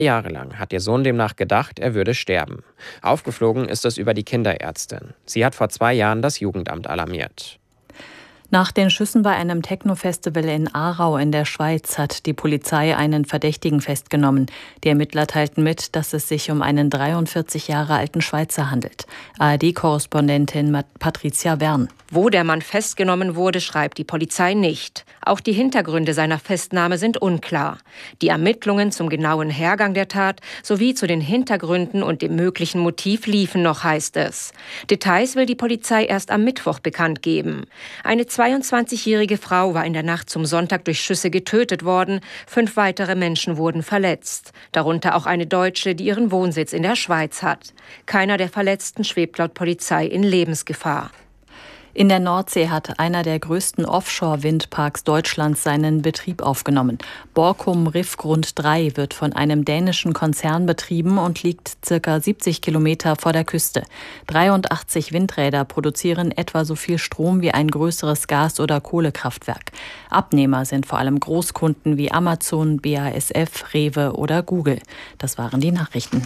Jahre lang hat ihr Sohn demnach gedacht, er würde sterben. Aufgeflogen ist es über die Kinderärztin. Sie hat vor 2 Jahren das Jugendamt alarmiert. Nach den Schüssen bei einem Techno-Festival in Aarau in der Schweiz hat die Polizei einen Verdächtigen festgenommen. Die Ermittler teilten mit, dass es sich um einen 43 Jahre alten Schweizer handelt. ARD-Korrespondentin Patricia Wern. Wo der Mann festgenommen wurde, schreibt die Polizei nicht. Auch die Hintergründe seiner Festnahme sind unklar. Die Ermittlungen zum genauen Hergang der Tat sowie zu den Hintergründen und dem möglichen Motiv liefen noch, heißt es. Details will die Polizei erst am Mittwoch bekannt geben. Eine 22-jährige Frau war in der Nacht zum Sonntag durch Schüsse getötet worden. 5 weitere Menschen wurden verletzt. Darunter auch eine Deutsche, die ihren Wohnsitz in der Schweiz hat. Keiner der Verletzten schwebt laut Polizei in Lebensgefahr. In der Nordsee hat einer der größten Offshore-Windparks Deutschlands seinen Betrieb aufgenommen. Borkum Riffgrund 3 wird von einem dänischen Konzern betrieben und liegt ca. 70 Kilometer vor der Küste. 83 Windräder produzieren etwa so viel Strom wie ein größeres Gas- oder Kohlekraftwerk. Abnehmer sind vor allem Großkunden wie Amazon, BASF, Rewe oder Google. Das waren die Nachrichten.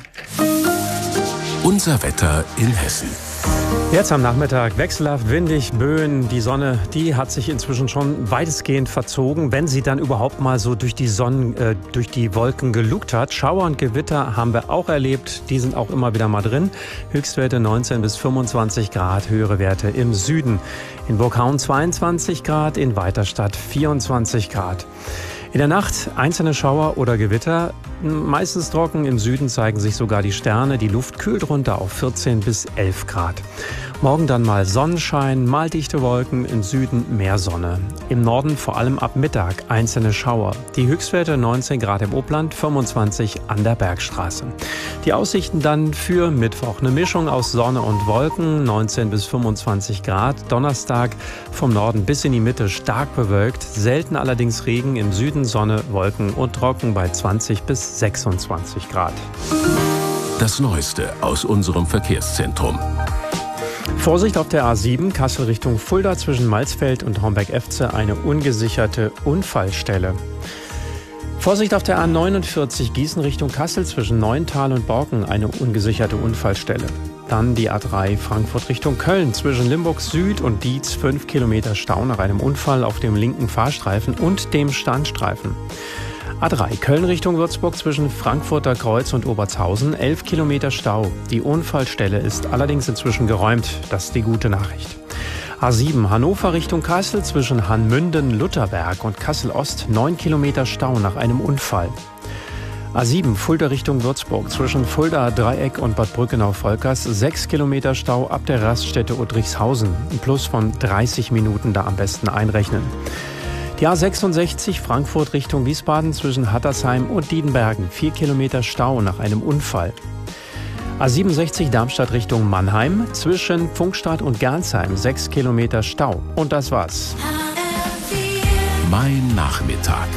Unser Wetter in Hessen. Jetzt am Nachmittag wechselhaft, windig, Böen. Die Sonne, die hat sich inzwischen schon weitestgehend verzogen, wenn sie dann überhaupt mal so durch die Wolken gelugt hat. Schauer und Gewitter haben wir auch erlebt. Die sind auch immer wieder mal drin. Höchstwerte 19 bis 25 Grad, höhere Werte im Süden. In Burghauen 22 Grad, in Weiterstadt 24 Grad. In der Nacht einzelne Schauer oder Gewitter, meistens trocken. Im Süden zeigen sich sogar die Sterne. Die Luft kühlt runter auf 14 bis 11 Grad. Morgen dann mal Sonnenschein, mal dichte Wolken, im Süden mehr Sonne. Im Norden vor allem ab Mittag einzelne Schauer. Die Höchstwerte 19 Grad im Obland, 25 an der Bergstraße. Die Aussichten dann für Mittwoch. Eine Mischung aus Sonne und Wolken, 19 bis 25 Grad. Donnerstag vom Norden bis in die Mitte stark bewölkt. Selten allerdings Regen, im Süden Sonne, Wolken und trocken bei 20 bis 26 Grad. Das Neueste aus unserem Verkehrszentrum. Vorsicht auf der A7, Kassel Richtung Fulda zwischen Malsfeld und Homberg-Efze, eine ungesicherte Unfallstelle. Vorsicht auf der A49 Gießen Richtung Kassel zwischen Neuental und Borken, eine ungesicherte Unfallstelle. Dann die A3 Frankfurt Richtung Köln zwischen Limburg Süd und Dietz, 5 Kilometer Stau nach einem Unfall auf dem linken Fahrstreifen und dem Standstreifen. A3 Köln Richtung Würzburg zwischen Frankfurter Kreuz und Obertshausen, 11 Kilometer Stau. Die Unfallstelle ist allerdings inzwischen geräumt. Das ist die gute Nachricht. A7 Hannover Richtung Kassel zwischen Hanmünden-Lutherberg und Kassel-Ost, 9 Kilometer Stau nach einem Unfall. A7 Fulda Richtung Würzburg zwischen Fulda Dreieck und Bad Brückenau-Volkers, 6 Kilometer Stau ab der Raststätte Udrichshausen. Ein Plus von 30 Minuten da am besten einrechnen. Die A66 Frankfurt Richtung Wiesbaden zwischen Hattersheim und Diedenbergen, 4 Kilometer Stau nach einem Unfall. A67 Darmstadt Richtung Mannheim zwischen Pfungstadt und Gernsheim, 6 Kilometer Stau. Und das war's. Mein Nachmittag.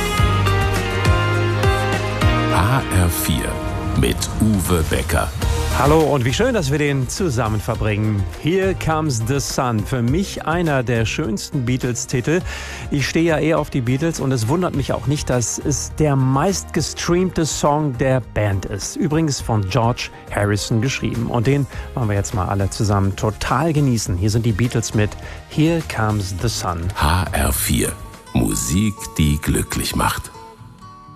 HR4 mit Uwe Becker. Hallo und wie schön, dass wir den zusammen verbringen. Here Comes the Sun. Für mich einer der schönsten Beatles-Titel. Ich stehe ja eher auf die Beatles und es wundert mich auch nicht, dass es der meistgestreamte Song der Band ist. Übrigens von George Harrison geschrieben. Und den wollen wir jetzt mal alle zusammen total genießen. Hier sind die Beatles mit Here Comes the Sun. HR4. Musik, die glücklich macht.